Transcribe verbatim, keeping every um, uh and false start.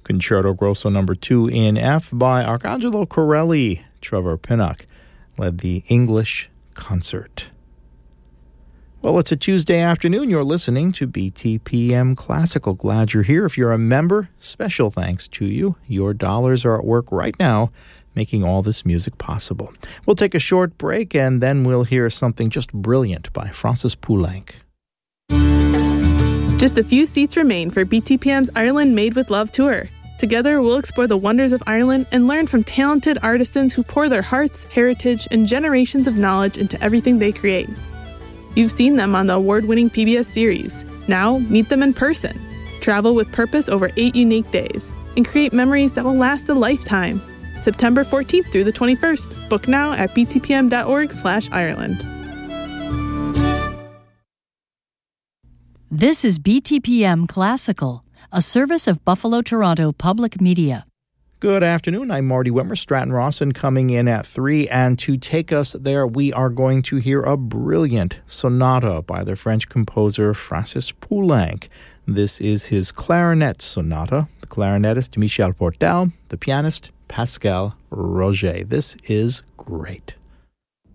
Concerto Grosso number two in F by Arcangelo Corelli. Trevor Pinnock led the English concert. Well, it's a Tuesday afternoon. You're listening to B T P M Classical. Glad you're here. If you're a member, special thanks to you. Your dollars are at work right now, making all this music possible. We'll take a short break, and then we'll hear something just brilliant by Francis Poulenc. Just a few seats remain for B T P M's Ireland Made with Love tour. Together, we'll explore the wonders of Ireland and learn from talented artisans who pour their hearts, heritage, and generations of knowledge into everything they create. You've seen them on the award-winning P B S series. Now, meet them in person. Travel with purpose over eight unique days and create memories that will last a lifetime. September fourteenth through the twenty-first. Book now at btpm.org slash Ireland. This is B T P M Classical, a service of Buffalo Toronto Public Media. Good afternoon. I'm Marty Wimmer. Stratton Rawson coming in at three. And to take us there, we are going to hear a brilliant sonata by the French composer Francis Poulenc. This is his clarinet sonata. The clarinetist Michel Portal, the pianist Pascal Roger. This is great.